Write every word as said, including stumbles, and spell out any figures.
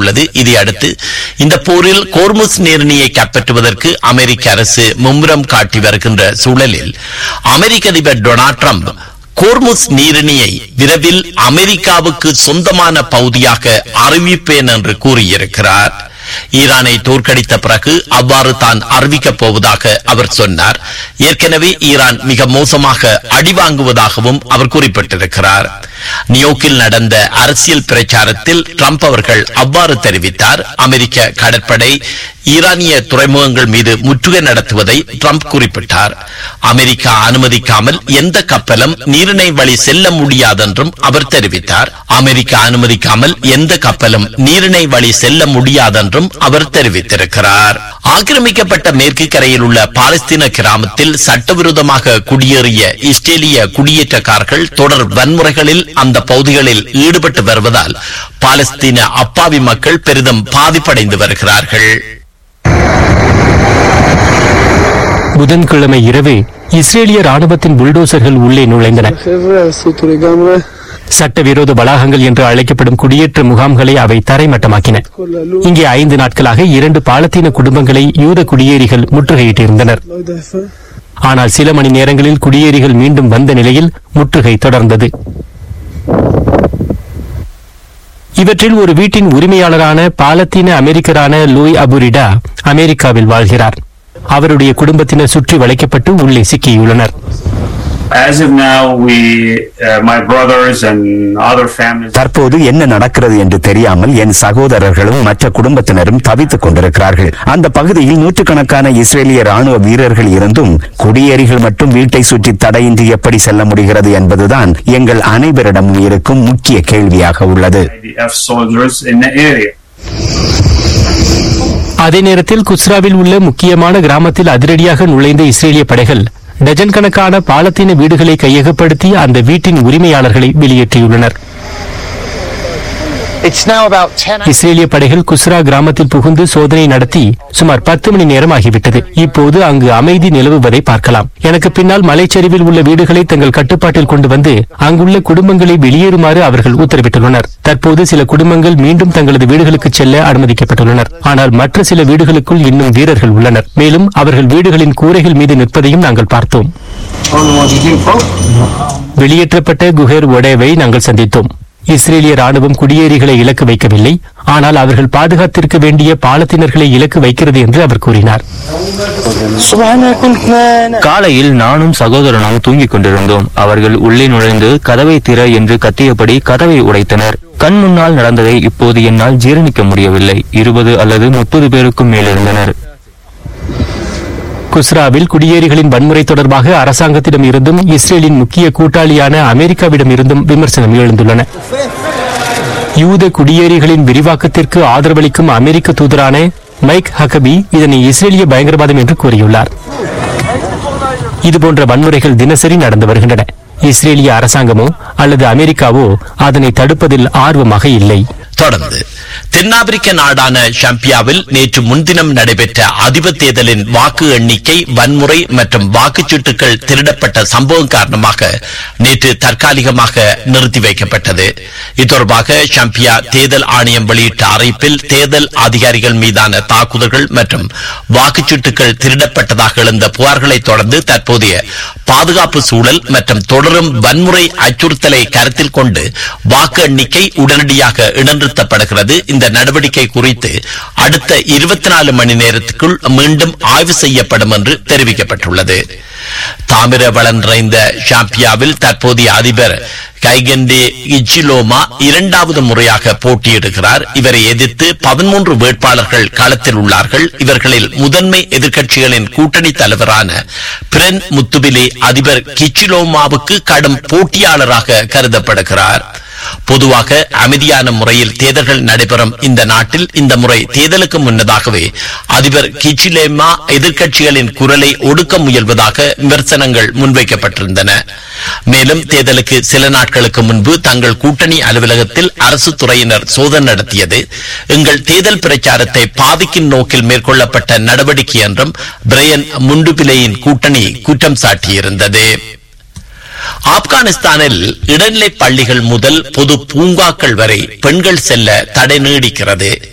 தெரிவித்துள்ளது. இதையடுத்து இந்த போரில் கோர்முஸ் நீரிணையை கைப்பற்றுவதற்கு அமெரிக்க அரசு மும்முரம் காட்டி வருகின்ற சூழலில் அமெரிக்க அதிபர் டொனால்ட் ட்ரம்ப் கோர்முஸ் நீரிணையை விரைவில் அமெரிக்காவுக்கு சொந்தமான பகுதியாக அறிவிப்பேன் என்று கூறியிருக்கிறார். ஈரானை தோற்கடித்த பிறகு அவ்வாறு தான் அறிவிக்கப் போவதாக அவர் சொன்னார். ஏற்கனவே ஈரான் மிக மோசமாக அடிவாங்குவதாகவும் அவர் குறிப்பிட்டிருக்கிறார். நியூயோர்க்கில் நடந்த அரசியல் பிரச்சாரத்தில் ட்ரம்ப் அவர்கள் அவ்வாறு தெரிவித்தார். அமெரிக்க கடற்படை ஈரானிய துறைமுகங்கள் மீது முற்றுகை நடத்துவதை ட்ரம்ப் குறிப்பிட்டார். அமெரிக்கா அனுமதிக்காமல் எந்த கப்பலும் நீரிணை வழி செல்ல முடியாதென்றும் அவர் தெரிவித்தார். அமெரிக்கா அனுமதிக்காமல் எந்த கப்பலும் நீரிணை வழி செல்ல முடியாதென்றும் அவர் தெரிவித்திருக்கிறார். ஆக்கிரமிக்கப்பட்ட மேற்கு கரையில் உள்ள பாலஸ்தீன கிராமத்தில் சட்டவிரோதமாக குடியேறிய இஸ்ரேலிய குடியேற்றக்காரர்கள் தொடர் வன்முறைகளில் அந்த பகுதிகளில் ஈடுபட்டு வருவதால் பாலஸ்தீன அப்பாவி மக்கள் பெரிதும் பாதிப்படைந்து வருகிறார்கள். புதன்கிழமை இரவு இஸ்ரேலிய ராணுவத்தின் புல்டோசர்கள் உள்ளே நுழைந்தன. சட்டவிரோத வளாகங்கள் என்று அழைக்கப்படும் குடியேற்ற முகாம்களை அவை தரைமட்டமாக்கின. இங்கே ஐந்து நாட்களாக இரண்டு பாலத்தீன குடும்பங்களை யூத குடியேறிகள் முற்றுகையிட்டிருந்தனர். ஆனால் சில மணி நேரங்களில் குடியேறிகள் மீண்டும் வந்த நிலையில் முற்றுகை தொடர்ந்தது. இவற்றில் ஒரு வீட்டின் உரிமையாளரான பாலத்தீன அமெரிக்கரான லூய் அபுரிடா அமெரிக்காவில் வாழ்கிறார். அவருடைய குடும்பத்தினர் சுற்றி வளைக்கப்பட்டு உள்ளே சிக்கியுள்ளனர். தற்போது என்ன நடக்கிறது என்று தெரியாமல் என் சகோதரர்களும் மற்ற குடும்பத்தினரும் தவித்துக் கொண்டிருக்கிறார்கள். அந்த பகுதியில் நூற்றுக்கணக்கான இஸ்ரேலிய ராணுவ வீரர்கள் இருந்தும் குடியேறிகள் மட்டும் வீட்டை சுற்றி தடையின்றி எப்படி செல்ல முடிகிறது என்பதுதான் எங்கள் அனைவரிடமும் இருக்கும் முக்கிய கேள்வியாக உள்ளது. அதே நேரத்தில் குஸ்ராவில் உள்ள முக்கியமான கிராமத்தில் அதிரடியாக நுழைந்த இஸ்ரேலிய படைகள் டஜன் கணக்கான பாலத்தீன வீடுகளை கையகப்படுத்தி அந்த வீட்டின் உரிமையாளர்களை வெளியேற்றியுள்ளனர். இஸ்ரேலிய படைகள் குஸ்ரா கிராமத்தில் புகுந்து சோதனை நடத்தி சுமார் பத்து மணி நேரம் ஆகிவிட்டது. இப்போது அங்கு அமைதி நிலவுவதை பார்க்கலாம். எனக்கு பின்னால் மலைச்சரிவில் உள்ள வீடுகளை தங்கள் கட்டுப்பாட்டில் கொண்டு வந்து அங்குள்ள குடும்பங்களை வெளியேறுமாறு அவர்கள் உத்தரவிட்டுள்ளனர். தற்போது சில குடும்பங்கள் மீண்டும் தங்களது வீடுகளுக்கு செல்ல அனுமதிக்கப்பட்டுள்ளனர். ஆனால் மற்ற சில வீடுகளுக்குள் இன்னும் வீரர்கள் உள்ளனர். மேலும் அவர்கள் வீடுகளின் கூரைகள் மீது நிற்பதையும் நாங்கள் பார்த்தோம். வெளியேற்றப்பட்ட குஹேர் ஒடேவை நாங்கள் சந்தித்தோம். இஸ்ரேலிய ராணுவம் குடியேறிகளை இலக்கு வைக்கவில்லை, ஆனால் அவர்கள் பாதுகாத்திருக்க வேண்டிய பாலத்தினர்களை இலக்கு வைக்கிறது என்று அவர் கூறினார். காலையில் நானும் சகோதரனும் தூங்கிக் கொண்டிருந்தோம். அவர்கள் உள்ளே நுழைந்து கதவை திற என்று கத்தியபடி கதவை உடைத்தனர். கண் முன்னால் நடந்ததை இப்போது என்னால் ஜீரணிக்க முடியவில்லை. இருபது அல்லது முப்பது பேருக்கும் மேலிருந்தனர். குஸ்ராவில் குடியேறிகளின் வன்முறை தொடர்பாக அரசாங்கத்திடம் இருந்தும் இஸ்ரேலின் முக்கிய கூட்டாளியான அமெரிக்காவிடம் இருந்தும் விமர்சனம் எழுந்துள்ளன. யூத குடியேறிகளின் விரிவாக்கத்திற்கு ஆதரவளிக்கும் அமெரிக்க தூதரான மைக் ஹக்கபி இதனை இஸ்ரேலிய பயங்கரவாதம் என்று கூறியுள்ளார். இதுபோன்ற வன்முறைகள் தினசரி நடந்து வருகின்றன. இஸ்ரேலிய அரசாங்கமோ அல்லது அமெரிக்காவோ அதனை தடுப்பதில் ஆர்வமாக இல்லை. தொடர்ந்து தென்னாப்பிரிக்க நாடான ஷாம்பியாவில் நேற்று முன்தினம் நடைபெற்ற அதிபர் தேர்தலின் வாக்கு எண்ணிக்கை வன்முறை மற்றும் வாக்குச்சீட்டுகள் திருடப்பட்ட சம்பவம் காரணமாக நேற்று தற்காலிகமாக நிறுத்தி வைக்கப்பட்டது. இது தொடர்பாக ஷாம்பியா தேர்தல் ஆணையம் வெளியிட்ட அறிவிப்பில் தேர்தல் அதிகாரிகள் மீதான தாக்குதல்கள் மற்றும் வாக்குச்சீட்டுகள் திருடப்பட்டதாக எழுந்த புகார்களை தொடர்ந்து தற்போதைய பாதுகாப்பு சூழல் மற்றும் தொடரும் வன்முறை அச்சுறுத்தலை கருத்தில் கொண்டு வாக்கு எண்ணிக்கை உடனடியாக இடைநிறுத்தப்படுகிறது. இந்த நடவடிக்கை குறித்து அடுத்த இருபத்தி நாலு மணி நேரத்துக்குள் மீண்டும் ஆய்வு செய்யப்படும் என்று தெரிவிக்கப்பட்டுள்ளது. தாமிர வளம் நிறைந்த ஷாம்பியாவில் தற்போதைய அதிபர் கைகண்டே இச்சிலோமா இரண்டாவது முறையாக போட்டியிடுகிறார். இவரை எதிர்த்து பதிமூன்று வேட்பாளர்கள் களத்தில் உள்ளார்கள். இவர்களில் முதன்மை எதிர்க்கட்சிகளின் கூட்டணி தலைவரான பிரென் முத்துபிலே அதிபர் கிச்சிலோமாவுக்கு கடும் போட்டியாளராக கருதப்படுகிறார். பொதுவாக அமைதியான முறையில் தேர்தல்கள் நடைபெறும் இந்த நாட்டில் இந்த முறை தேர்தலுக்கு முன்னதாகவே அதிபர் கிச்சிலேமா எதிர்க்கட்சிகளின் குரலை ஒடுக்க முயல்வதாக விமர்சனங்கள் முன்வைக்கப்பட்டிருந்தன. மேலும் தேர்தலுக்கு சில நாட்களுக்கு முன்பு தங்கள் கூட்டணி அலுவலகத்தில் அரசு துறையினர் சோதனை நடத்தியது எங்கள் தேர்தல் பிரச்சாரத்தை பாதிக்கும் நோக்கில் மேற்கொள்ளப்பட்ட நடவடிக்கை என்றும் பிரையன் முண்டுபிலேயின் கூட்டணி குற்றம் சாட்டியிருந்தது. ஆப்கானிஸ்தானில் இடைநிலை பள்ளிகள் முதல் பொது பூங்காக்கள் வரை பெண்கள் செல்ல தடை நீடிக்கிறது.